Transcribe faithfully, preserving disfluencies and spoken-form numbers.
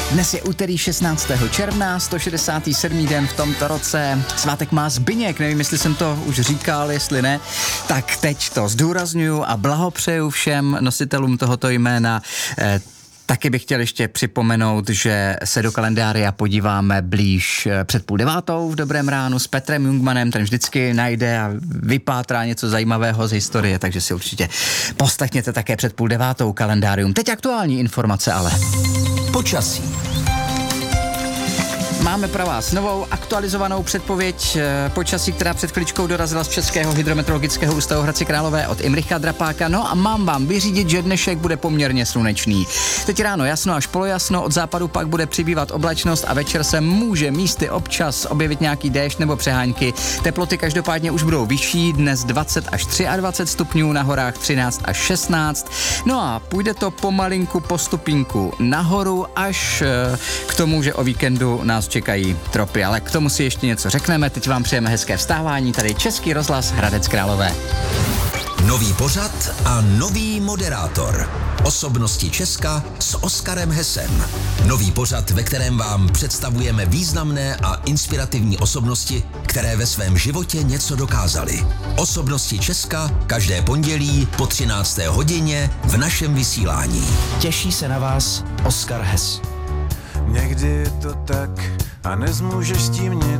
Dnes je úterý šestnáctého června, sto šedesátý sedmý den v tomto roce. Svátek má Zbyněk, nevím, jestli jsem to už říkal, jestli ne, tak teď to zdůrazňuju a blahopřeju všem nositelům tohoto jména. Eh, Taky bych chtěl ještě připomenout, že se do kalendária podíváme blíž před půl devátou v Dobrém ránu s Petrem Jungmanem, ten vždycky najde a vypátrá něco zajímavého z historie, takže si určitě poslechněte také před půl devátou kalendárium. Teď aktuální informace ale. Počasí. Máme pro vás novou aktualizovanou předpověď e, počasí, která před chviličkou dorazila z Českého hydrometeorologického ústavu Hradci Králové od Imricha Drapáka. No a mám vám vyřídit, že dnešek bude poměrně slunečný. Teď ráno jasno až polojasno, od západu pak bude přibývat oblačnost a večer se může místy občas objevit nějaký déšť nebo přehánky. Teploty každopádně už budou vyšší, dnes dvacet až dvacet tři stupňů, na horách třináct až šestnáct. No a půjde to pomalinku po stupínku nahoru až e, k tomu, že o víkendu nás čekají tropy, ale k tomu si ještě něco řekneme. Teď vám přejeme hezké vstávání, tady Český rozhlas Hradec Králové. Nový pořad a nový moderátor. Osobnosti Česka s Oskarem Hesem. Nový pořad, ve kterém vám představujeme významné a inspirativní osobnosti, které ve svém životě něco dokázaly. Osobnosti Česka každé pondělí po třinácté hodině v našem vysílání. Těší se na vás Oskar Hes. Někdy je to tak a nezmůžeš s tím nic.